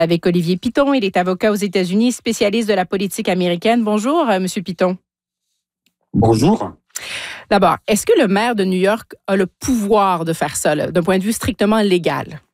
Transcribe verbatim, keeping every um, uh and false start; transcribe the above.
Avec Olivier Piton. Il est avocat aux États-Unis, spécialiste de la politique américaine. Bonjour, euh, Monsieur Piton. Bonjour. D'abord, est-ce que le maire de New York a le pouvoir de faire ça, là, d'un point de vue strictement légal?